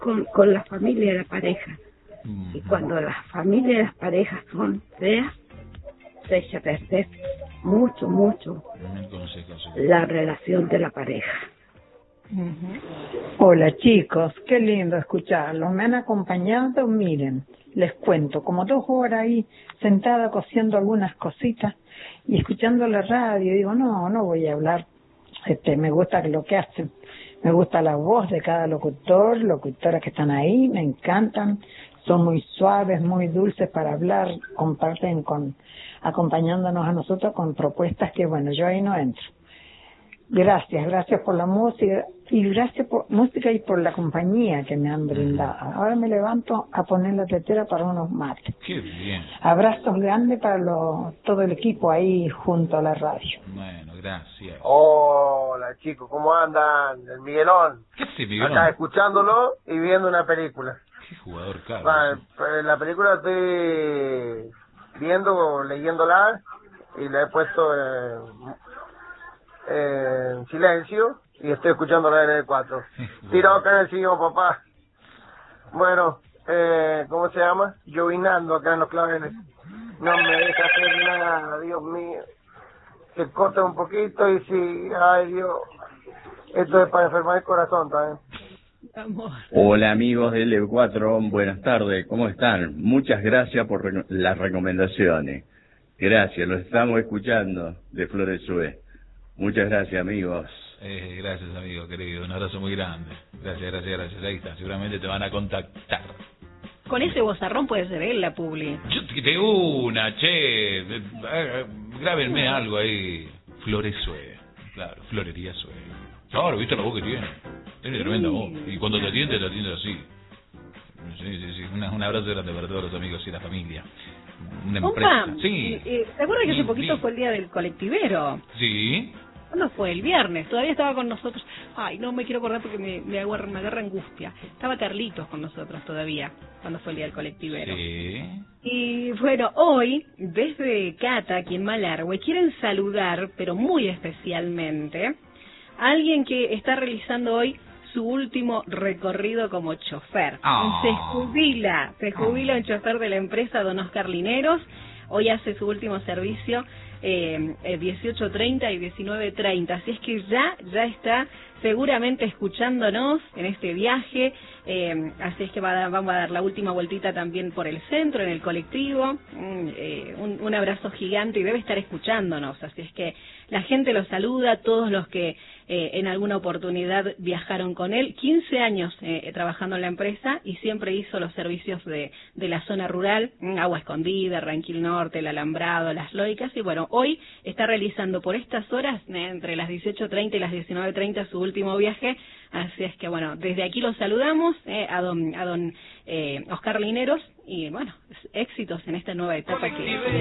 con la familia y la pareja. Y cuando las familias y las parejas son feas, se echa a perder mucho la relación de la pareja. Hola chicos, qué lindo escucharlos. Me han acompañado, miren, les cuento, como 2 horas ahí sentada cosiendo algunas cositas y escuchando la radio. Digo, no voy a hablar, me gusta lo que hacen, me gusta la voz de cada locutor, locutoras que están ahí, me encantan, son muy suaves, muy dulces para hablar, comparten acompañándonos a nosotros con propuestas que, bueno, yo ahí no entro. Gracias por la música y gracias por música y por la compañía que me han brindado. Ahora me levanto a poner la tetera para unos mates. Qué bien. Abrazos grandes para todo el equipo ahí junto a la radio. Bueno, gracias. Hola chicos, ¿cómo andan? El Miguelón. ¿Qué hace, Miguelón? Acá escuchándolo y viendo una película. Qué jugador, Carlos. La película estoy viendo, leyéndola y la he puesto en silencio y estoy escuchándola en el 4. Tiro acá en el sillón, papá. Bueno, ¿cómo se llama? Llovinando acá en los claveles. No me deja hacer nada, Dios mío. Se corta un poquito y sí, ay Dios. Esto es para enfermar el corazón también. Hola amigos del E4, buenas tardes, ¿cómo están? Muchas gracias por las recomendaciones. Gracias, los estamos escuchando de Flores Sue. Muchas gracias amigos. Gracias amigo querido, un abrazo muy grande. Gracias. Ahí está, seguramente te van a contactar. Con ese vozarrón puede ser él la publi. Yo te una, che. Grábenme algo ahí. Flores Sue. Claro, Florería Sue. Claro, ¿viste la voz que tiene? Tiene tremenda voz. Y cuando te atiende así. Sí. Un abrazo grande para todos los amigos y la familia. Una empresa. Sí. ¿Te acuerdas que hace poquito fue el día del colectivero? Sí. ¿Cuándo fue? El viernes. Todavía estaba con nosotros. Ay, no me quiero acordar porque me agarra angustia. Estaba Carlitos con nosotros todavía, cuando fue el día del colectivero. Sí. Y bueno, hoy, desde Cata, quien Malargüe, quieren saludar, pero muy especialmente, a alguien que está realizando hoy su último recorrido como chofer. Se jubila un chofer de la empresa Don Oscar Lineros. Hoy hace su último servicio 18:30 y 19:30. Así es que ya está seguramente escuchándonos en este viaje. Así es que vamos a dar la última vueltita también por el centro, en el colectivo. Un abrazo gigante y debe estar escuchándonos. Así es que la gente lo saluda, todos los que en alguna oportunidad viajaron con él. 15 años trabajando en la empresa y siempre hizo los servicios de la zona rural, Agua Escondida, Ranquil Norte, el Alambrado, Las Loicas. Y bueno, hoy está realizando por estas horas, entre las 18:30 y las 19:30, su último viaje. Así es que bueno, desde aquí los saludamos a don Oscar Lineros y bueno, éxitos en esta nueva etapa que